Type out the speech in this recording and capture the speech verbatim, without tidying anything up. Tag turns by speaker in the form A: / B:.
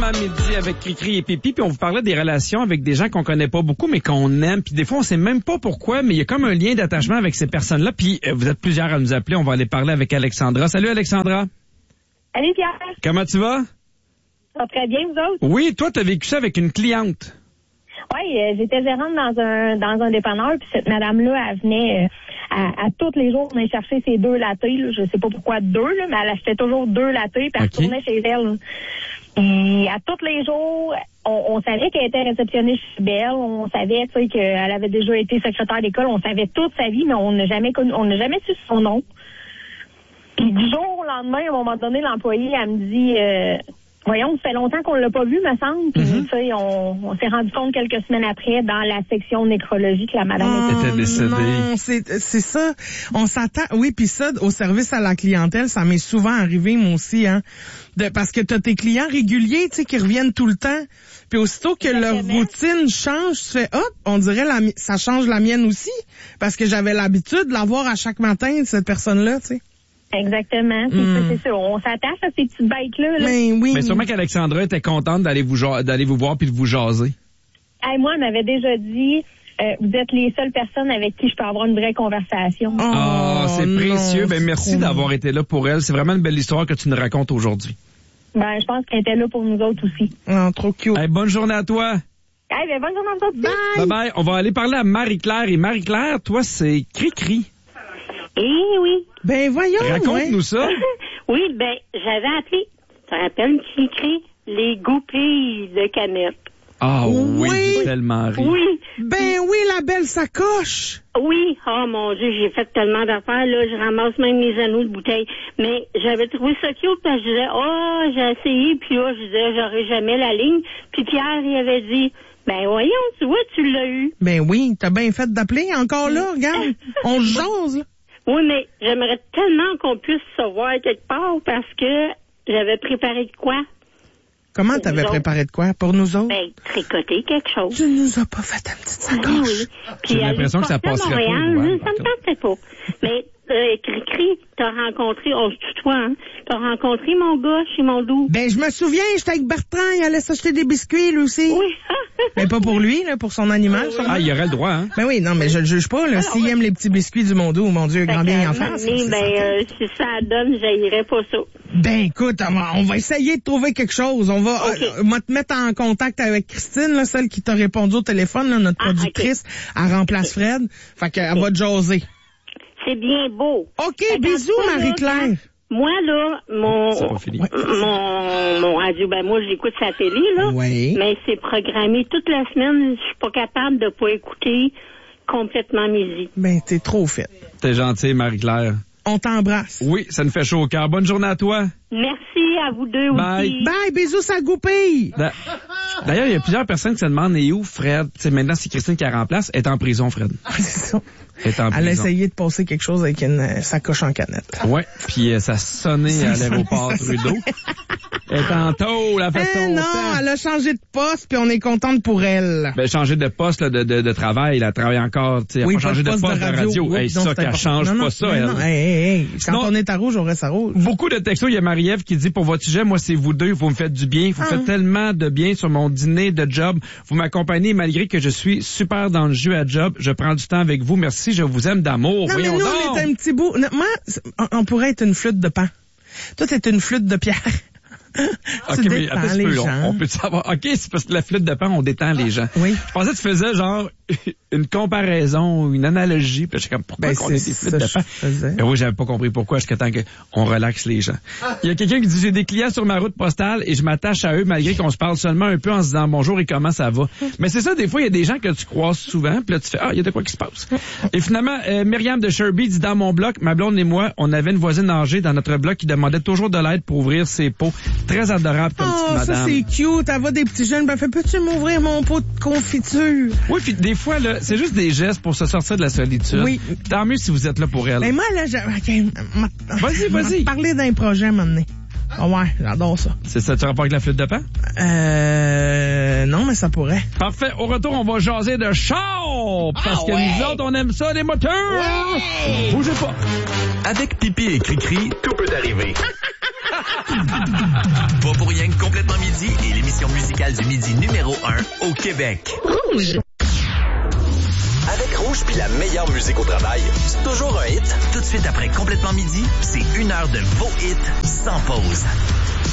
A: à midi avec Cricri et Pipi, puis on vous parlait des relations avec des gens qu'on connaît pas beaucoup, mais qu'on aime, puis des fois on sait même pas pourquoi, mais il y a comme un lien d'attachement avec ces personnes-là, puis euh, vous êtes plusieurs à nous appeler, on va aller parler avec Alexandra. Salut Alexandra.
B: Salut Pierre.
A: Comment tu vas?
B: Ça va très bien, vous autres?
A: Oui, toi t'as vécu ça avec une cliente.
B: Oui, euh, j'étais gérante dans un dans un dépanneur, puis cette madame-là, elle venait euh, à, à tous les jours venir chercher ses deux lattés, là. Je sais pas pourquoi deux, là, mais elle achetait toujours deux lattés, puis elle
A: okay.
B: retournait chez elle. Et à tous les jours, on, on savait qu'elle était réceptionniste chez Belle, on savait, tu sais, qu'elle avait déjà été secrétaire d'école, on savait toute sa vie, mais on n'a jamais connu, on n'a jamais su son nom. Puis du jour au lendemain, à un moment donné, l'employé, elle me dit, euh, voyons, ça fait longtemps qu'on l'a pas vu, me semble. Puis,
A: mm-hmm.
B: tu sais, on, on s'est rendu compte quelques semaines après, dans la section nécrologie, que la madame
C: oh,
A: était décédée.
C: Non, c'est, c'est ça. On s'attend, oui, puis ça, au service à la clientèle, ça m'est souvent arrivé, moi aussi, hein. De, parce que t'as tes clients réguliers, tu sais, qui reviennent tout le temps. Puis aussitôt que leur routine change, tu fais, hop, on dirait, la, ça change la mienne aussi. Parce que j'avais l'habitude de la voir à chaque matin, cette personne-là, tu sais.
B: Exactement. Mm. C'est sûr. On s'attache à ces petites bêtes-là. Là.
C: Mais oui.
A: Mais sûrement qu'Alexandra était contente d'aller vous d'aller vous voir puis de vous jaser.
B: Hey, moi, elle m'avait déjà dit, euh, vous êtes les seules personnes avec qui je peux avoir une vraie conversation.
A: Oh, oh c'est non, précieux. Ben merci
C: trop...
A: d'avoir été là pour elle. C'est vraiment une belle histoire que tu nous racontes aujourd'hui.
B: Ben, je pense qu'elle était là pour nous autres aussi.
C: Oh, trop cute.
A: Hey, bonne journée à toi.
B: Hey, ben, bonne journée à vous autres.
C: Bye.
A: Bye bye. On va aller parler à Marie-Claire. Et Marie-Claire, toi, c'est Cricri.
D: Eh oui.
C: Ben voyons.
A: Raconte-nous
C: ouais.
A: ça.
D: Oui, ben j'avais appelé, ça rappelle Cricri, les goupilles de canette.
A: Ah oui,
C: oui.
A: j'ai tellement ri.
D: Oui.
C: Ben oui, la belle sacoche.
D: Oui, oh mon Dieu, j'ai fait tellement d'affaires, là, je ramasse même mes anneaux de bouteille. Mais j'avais trouvé ça cute parce que je disais, oh, j'ai essayé, puis là, je disais, j'aurais jamais la ligne. Puis Pierre, il avait dit, ben voyons, tu vois, tu l'as eu.
C: Ben oui, t'as bien fait d'appeler, encore là, regarde, on jase, là.
D: Oui, mais j'aimerais tellement qu'on puisse se voir quelque part parce que j'avais préparé de quoi?
C: Comment pour t'avais préparé de quoi pour nous autres?
D: Ben, tricoter quelque chose.
C: Tu nous as pas fait un petit sacoche.
D: Oui, oui. Puis
A: j'ai l'impression que ça passerait pas.
D: Montréal, ça me tentait pas. Mais, euh, Cricri, t'as rencontré, on se tutoie, hein? T'as rencontré mon gars chez mon doux.
C: Ben, je me souviens, j'étais avec Bertrand, il allait s'acheter des biscuits, lui aussi.
D: Oui.
C: Mais pas pour lui, là, pour son animal.
D: Oui, oui.
A: Ah, il aurait le droit, hein?
C: Ben oui, non, mais je le juge pas, là. S'il aime les petits biscuits du Mondou, mon Dieu, grand bien en face.
D: Mais, ben, euh, si ça donne, j'haïrais pas ça.
C: Ben, écoute, on va, on va essayer de trouver quelque chose. On va, okay. euh, on va te mettre en contact avec Christine, là, celle qui t'a répondu au téléphone, là, notre ah, productrice. Okay. Elle remplace okay. Fred. Fait qu'elle okay. va te jaser.
D: C'est bien beau.
C: OK, fait bisous, Marie-Claire.
D: Moi, là, mon, mon, mon radio, ben, moi, j'écoute sa télé, là.
C: Oui.
D: Mais c'est programmé toute la semaine. Je suis pas capable de pas écouter complètement midi.
C: Ben, t'es trop faite.
A: T'es gentille, Marie-Claire.
C: On t'embrasse.
A: Oui, ça nous fait chaud au cœur. Bonne journée à toi.
D: Merci à vous deux
A: Bye.
D: aussi.
C: Bye, bisous, ça goupille.
A: Da- D'ailleurs, il y a plusieurs personnes qui se demandent, et où Fred? T'sais, maintenant, c'est Christine qui la remplace. Elle est en prison, Fred.
C: C'est ça.
A: Elle est en prison.
C: Elle a essayé de passer quelque chose avec une euh, sacoche en canette.
A: Ouais, puis euh, ça sonnait à l'aéroport Trudeau. Elle est en tôle, elle fait
C: eh
A: son
C: non,
A: temps.
C: elle a changé de poste, puis on est contente pour elle.
A: Ben, changer de poste là, de, de, de travail, elle travaille encore. Elle
C: oui,
A: a pas changé de poste de radio. De radio.
C: Oui,
A: hey, ça, qu'elle change
C: non,
A: pas
C: non,
A: ça,
C: non,
A: elle.
C: Non, hey, hey, hey. Quand
A: Sinon,
C: on est à rouge, on reste à rouge.
A: Beaucoup de textos, il y a Marie-Ève qui dit, pour votre sujet, moi, c'est vous deux, vous me faites du bien, vous ah. faites tellement de bien sur mon dîner de job, vous m'accompagnez malgré que je suis super dans le jeu à job, je prends du temps avec vous, merci, je vous aime d'amour.
C: Non,
A: Voyons
C: mais nous,
A: donc.
C: on est un petit bout. Moi, on pourrait être une flûte de pan. Toi, t'es une flûte de pierre.
A: OK, mais attends un peu, on, on peut savoir. OK, c'est parce que la flûte de pan, on détend les gens.
C: Oui.
A: Je pensais que tu faisais genre une comparaison, une analogie, puis je suis comme, pourquoi
C: ben,
A: on est des flûtes de pan? Ben oui, j'avais pas compris pourquoi, jusqu'à temps qu'on relaxe les gens. Il y a quelqu'un qui dit, j'ai des clients sur ma route postale et je m'attache à eux malgré qu'on se parle seulement un peu en se disant bonjour et comment ça va. Mais c'est ça, des fois, il y a des gens que tu croises souvent, puis là, tu fais, ah, il y a de quoi qui se passe. Et finalement, euh, Myriam de Sherby dit, dans mon bloc, ma blonde et moi, on avait une voisine âgée dans notre bloc qui demandait toujours de l'aide pour ouvrir ses pots. Très adorable comme
C: oh,
A: petite madame.
C: Ça, c'est cute. Elle va des petits jeunes. Ben, fait, peux-tu m'ouvrir mon pot de confiture?
A: Oui, puis des fois, là, c'est juste des gestes pour se sortir de la solitude.
C: Oui.
A: Tant mieux si vous êtes là pour elle.
C: Mais moi, là, j'ai... Okay.
A: Vas-y, vas-y.
C: Parler d'un projet, maintenant. Ah oh, ouais, j'adore ça.
A: C'est ça, tu rapport avec la flûte de pan?
C: Euh... Non, mais ça pourrait.
A: Parfait. Au retour, on va jaser de char! Parce ah, que ouais. nous autres, on aime ça, les moteurs! Ouais. Bougez pas!
E: Avec Pipi et Cricri, tout peut arriver. Pas pour rien que Complètement Midi est l'émission musicale du midi numéro un au Québec.
F: Rouge.
E: Avec Rouge puis la meilleure musique au travail, c'est toujours un hit. Tout de suite après Complètement Midi, c'est une heure de vos hits sans pause.